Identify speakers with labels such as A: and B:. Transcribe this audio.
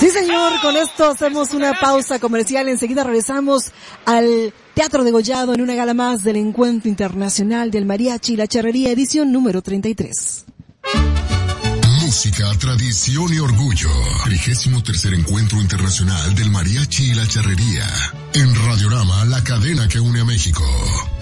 A: Sí, señor, con esto hacemos una pausa comercial. Enseguida regresamos al Teatro Degollado en una gala más del Encuentro Internacional del Mariachi y la Charrería, edición número 33.
B: Música, tradición y orgullo. 33º Encuentro Internacional del Mariachi y la Charrería. En Radiorama, la cadena que une a México.